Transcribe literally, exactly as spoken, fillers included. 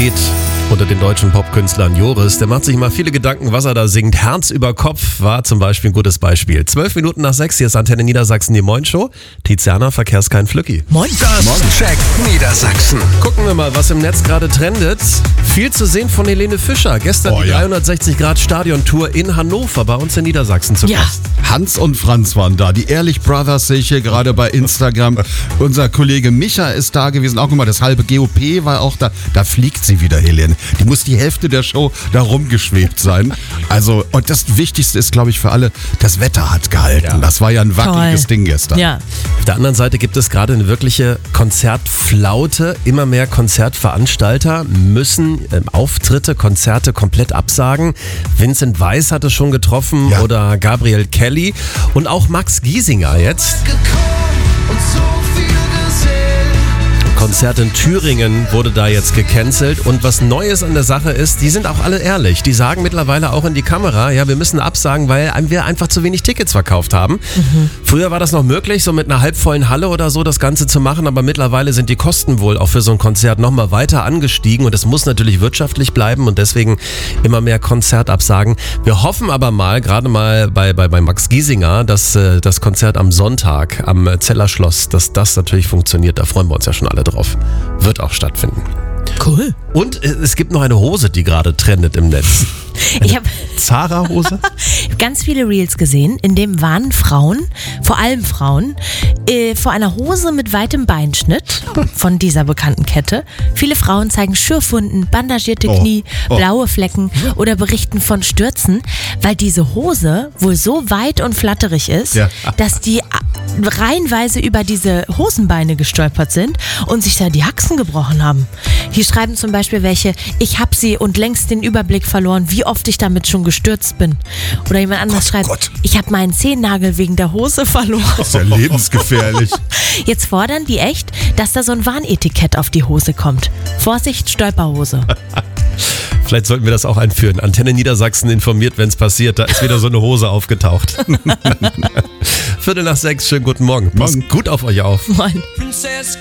Favorit unter den deutschen Popkünstlern. Joris, der macht sich mal viele Gedanken, was er da singt. Herz über Kopf war zum Beispiel ein gutes Beispiel. Zwölf Minuten nach sechs, hier ist Antenne Niedersachsen, die Moin-Show. Tiziana, Verkehrskein Flücki. Moin. Das Morgencheck Niedersachsen. Gucken wir mal, was im Netz gerade trendet. Viel zu sehen von Helene Fischer. Gestern Oh, die ja. dreihundertsechzig Grad Stadiontour in Hannover, bei uns in Niedersachsen zu Ja. Gast. Hans und Franz waren da. Die Ehrlich Brothers sehe ich hier gerade bei Instagram. Unser Kollege Micha ist da gewesen. Auch nochmal das halbe G O P war auch da. Da fliegt sie wieder, Helene. Die muss die Hälfte der Show da rumgeschwebt sein. Also, und das Wichtigste ist, glaube ich, für alle, das Wetter hat gehalten. Ja. Das war ja ein wackeliges Toll. Ding gestern. Ja, Auf der anderen Seite gibt es gerade eine wirkliche Konzertflaute. Immer mehr Konzertveranstalter müssen ähm, Auftritte, Konzerte komplett absagen. Vincent Weiss hat es schon getroffen Ja. oder Gabriel Kelly und auch Max Giesinger jetzt. Konzert in Thüringen wurde da jetzt gecancelt und was Neues an der Sache ist, die sind auch alle ehrlich. Die sagen mittlerweile auch in die Kamera, ja, wir müssen absagen, weil wir einfach zu wenig Tickets verkauft haben. Mhm. Früher war das noch möglich, so mit einer halbvollen Halle oder so das Ganze zu machen, aber mittlerweile sind die Kosten wohl auch für so ein Konzert nochmal weiter angestiegen und es muss natürlich wirtschaftlich bleiben und deswegen immer mehr Konzertabsagen. Wir hoffen aber mal, gerade mal bei, bei, bei Max Giesinger, dass äh, das Konzert am Sonntag am Zeller Schloss, dass das natürlich funktioniert. Da freuen wir uns ja schon alle drauf. Wird auch stattfinden. cool. Und es gibt noch eine Hose, die gerade trendet im Netz. Ich habe Zara-Hose? ganz viele Reels gesehen, in dem waren Frauen, vor allem Frauen, äh, vor einer Hose mit weitem Beinschnitt von dieser bekannten Kette. Viele Frauen zeigen Schürfwunden, bandagierte Oh, Knie, oh. blaue Flecken oder berichten von Stürzen, weil diese Hose wohl so weit und flatterig ist, Ja. dass die reihenweise über diese Hosenbeine gestolpert sind und sich da die Haxen gebrochen haben. Hier schreiben zum Beispiel welche, ich hab sie und längst den Überblick verloren, wie oft ich damit schon gestürzt bin. Oder jemand anderes Gott, schreibt, Gott. ich habe meinen Zehennagel wegen der Hose verloren. Das ist ja lebensgefährlich. Jetzt fordern die echt, dass da so ein Warnetikett auf die Hose kommt. Vorsicht, Stolperhose. Vielleicht sollten wir das auch einführen. Antenne Niedersachsen informiert, wenn es passiert. Da ist wieder so eine Hose aufgetaucht. Viertel nach sechs, schönen guten Morgen. Passt Morgen. gut auf euch auf. Moin. Princess